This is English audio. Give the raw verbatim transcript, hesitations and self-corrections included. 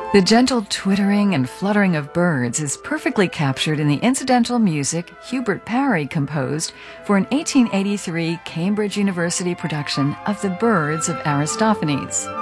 The gentle twittering and fluttering of birds is perfectly captured in the incidental music Hubert Parry composed for an eighteen eighty-three Cambridge University production of The Birds of Aristophanes.